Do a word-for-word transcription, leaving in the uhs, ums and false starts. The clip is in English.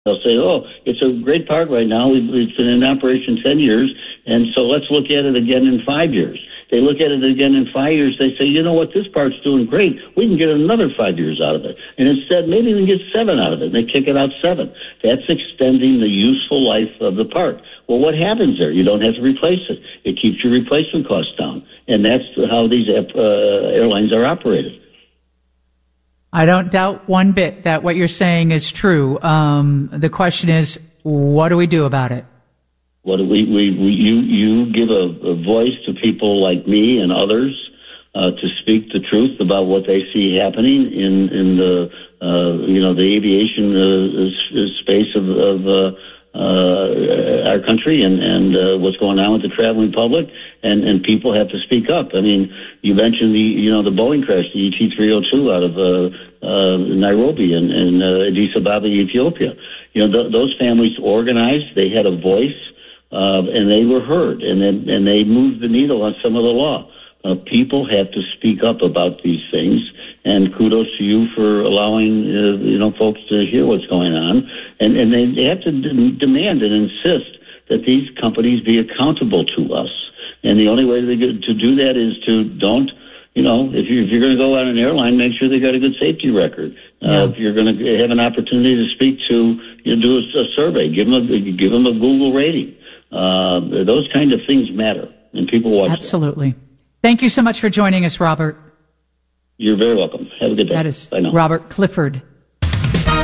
They'll say, oh, it's a great part right now. We've, it's been in operation ten years, and so let's look at it again in five years. They look at it again in five years. They say, you know what, this part's doing great. We can get another five years out of it. And instead, maybe we can get seven out of it, and they kick it out seven. That's extending the useful life of the part. Well, what happens there? You don't have to replace it. It keeps your replacement costs down. And that's how these uh, airlines are operated. I don't doubt one bit that what you're saying is true. Um, the question is, what do we do about it? What do we, we, we you you give a, a voice to people like me and others uh, to speak the truth about what they see happening in in the uh, you know the aviation uh, space of, of uh, uh, our country and and uh, what's going on with the traveling public, and, and people have to speak up. I mean, you mentioned the you know the Boeing crash, the E T three oh two out of uh, uh, Nairobi and, and uh, Addis Ababa, Ethiopia. You know th- those families organized, they had a voice, uh, and they were heard, and then and they moved the needle on some of the law. Uh, people have to speak up about these things, and kudos to you for allowing uh, you know folks to hear what's going on, and and they, they have to de- demand and insist that these companies be accountable to us. And the only way they get to do that is to don't, you know, if you if you're going to go on an airline, make sure they got a good safety record. Uh, yeah. If you're going to have an opportunity to speak to, you know, do a, a survey, give them a give them a Google rating. Uh, those kind of things matter, and people watch. Absolutely. That. Thank you so much for joining us, Robert. You're very welcome. Have a good day. That is Robert Clifford.